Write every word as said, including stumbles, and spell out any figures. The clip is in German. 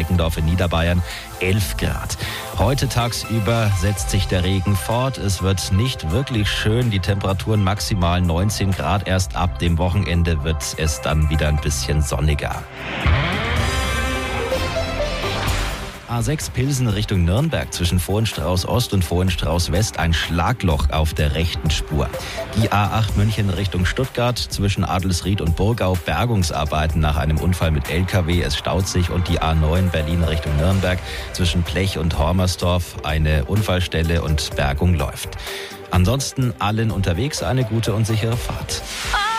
Deckendorf in Niederbayern elf Grad. Heute tagsüber setzt sich der Regen fort. Es wird nicht wirklich schön. Die Temperaturen maximal neunzehn Grad. Erst ab dem Wochenende wird es dann wieder ein bisschen sonniger. A sechs Pilsen Richtung Nürnberg zwischen Vohenstrauß Ost und Vohenstrauß West ein Schlagloch auf der rechten Spur. Die A acht München Richtung Stuttgart zwischen Adelsried und Burgau Bergungsarbeiten nach einem Unfall mit L K W. Es staut sich. Und die A neun Berlin Richtung Nürnberg zwischen Plech und Hormersdorf eine Unfallstelle und Bergung läuft. Ansonsten allen unterwegs eine gute und sichere Fahrt.